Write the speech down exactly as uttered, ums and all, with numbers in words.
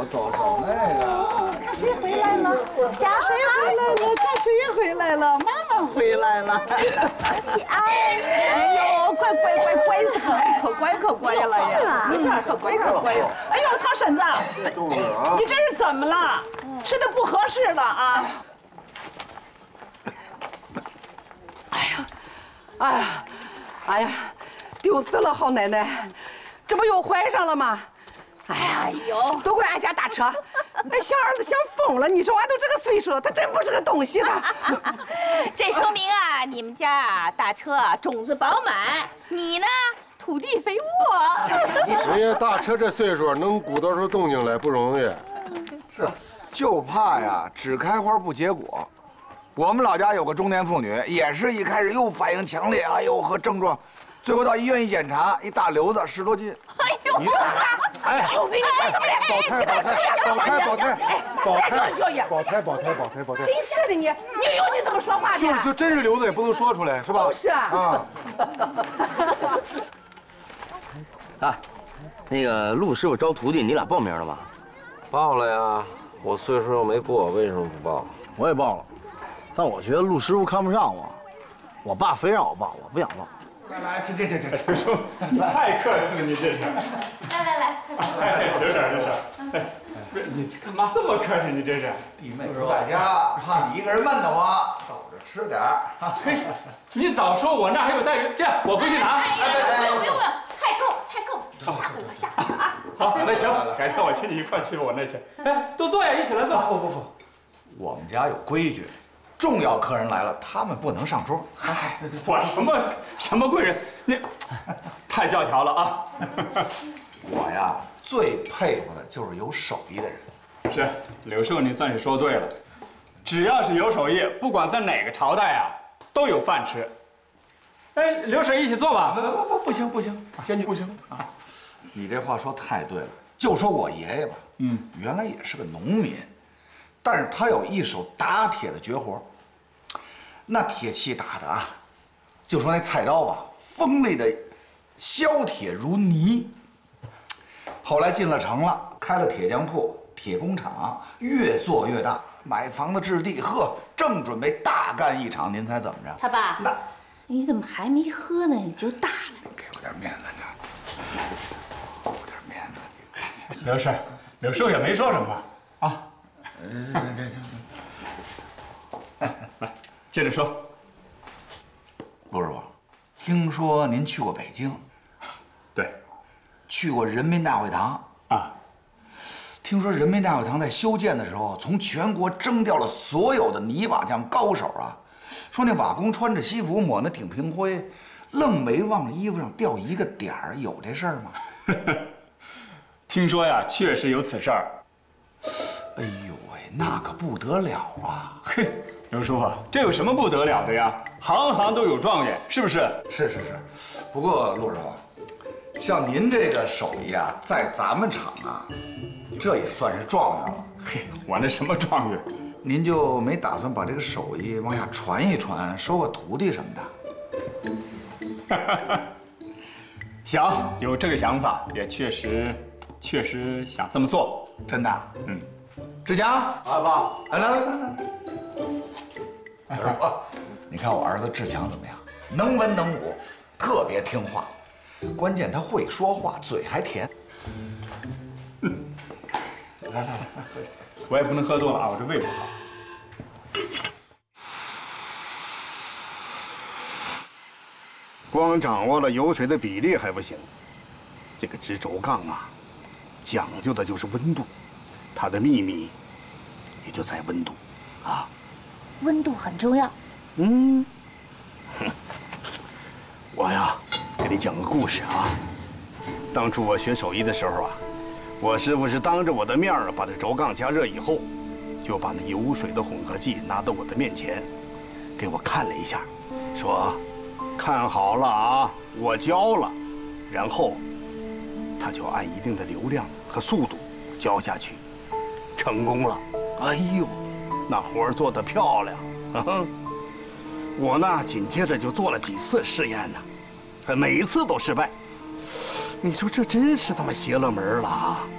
我走走那个。 看谁回来了？小谁回来了？看谁回来了？妈妈回来了。哎呦，快乖乖乖，可乖可乖了呀！没事，可乖可乖了。哎呦，汤婶子，你这是怎么了？吃的不合适了啊？哎呀，哎呀，哎呀，丢死了，好奶奶，这不又怀上了吗？哎呦，都怪俺家大车，那小儿子想疯了。你说俺都这个岁数了，他真不是个东西他。 这说明啊，你们家啊大车种子饱满，你呢土地肥沃。 人家大车这岁数能鼓捣出动静来不容易。 是，就怕呀只开花不结果。我们老家有个中年妇女，也是一开始又反应强烈，哎呦和症状。 最后到医院一检查，一大瘤子十多斤。 哎呦， 哎， 就非你说什么呀？ 保胎，保胎，保胎，保胎，保胎，保胎，保胎，保胎，保胎。 真是的你，你有你怎么说话的？ 就是说，真是瘤子也不能说出来，是吧？ 就是啊。 啊。 啊，那个陆师傅招徒弟，你俩报名了吗？ 报了呀，我岁数又没过，为什么不报？ 我也报了，但我觉得陆师傅看不上我，我爸非让我报，我不想报。 来来，这这这这， 刘叔，你太客气了，你这是。 来来来， 哎，刘婶，刘婶，哎，不是你干嘛这么客气？你这是？ 弟妹不在家，怕你一个人闷得慌，到我这吃点儿。 嘿，你早说我那还有待遇，这样我回去拿。 哎呀，不用不用不用，菜够了菜够了，下回吧下回啊。 好，那行，改天我请你一块去我那去。哎，都坐呀，一起来坐。 不不不，我们家有规矩。 重要客人来了，他们不能上桌。 哎，我什么什么贵人，你太教条了啊！ 我呀，最佩服的就是有手艺的人。 是，柳寿，你算是说对了。只要是有手艺，不管在哪个朝代啊，都有饭吃。哎，刘婶一起坐吧。 不不不，不行不行，监局不行啊！你这话说太对了。就说我爷爷吧，嗯，原来也是个农民，但是他有一手打铁的绝活。 那铁器打的啊，就说那菜刀吧，锋利的削铁如泥。后来进了城了，开了铁匠铺、铁工厂，越做越大，买房子置地，呵，正准备大干一场。您猜怎么着？ 他爸， 那你怎么还没喝呢？你就大了。 给我点面子，你给我点面子。 刘婶，柳寿也没说什么啊。 这这这这， 来。 接着说， 陆师傅，听说您去过北京， 对， 去过人民大会堂啊。 听说人民大会堂在修建的时候，从全国征调了所有的泥瓦匠高手啊。说那瓦工穿着西服抹那顶瓶灰，愣没往衣服上掉一个点儿，有这事儿吗？ 听说呀，确实有此事儿。 哎呦喂，那可不得了啊！ 嘿。 刘叔啊，这有什么不得了的呀？行行都有状元，是不是？ 是是是，不过陆师傅，像您这个手艺啊，在咱们厂啊，这也算是状元了。 嘿，我那什么状元？ 您就没打算把这个手艺往下传一传，收个徒弟什么的？想有这个想法，也确实，确实想这么做。 真的？ 嗯。 志强，啊爸，来来来来来。 儿子，你看我儿子志强怎么样？能文能武，特别听话，关键他会说话，嘴还甜。来来来， 我也不能喝多了啊，我这胃不好。 光掌握了油水的比例还不行，这个支轴杠啊，讲究的就是温度，它的秘密也就在温度，啊。 温度很重要。 嗯，哼，我呀，给你讲个故事啊。当初我学手艺的时候啊，我师傅是当着我的面儿把这轴杠加热以后，就把那油水的混合剂拿到我的面前，给我看了一下，说：“看好了啊，我教了。”然后他就按一定的流量和速度浇下去，成功了。哎呦！ 那活儿做得漂亮，啊！我呢，紧接着就做了几次试验呢，每一次都失败。你说这真是他妈邪了门了啊！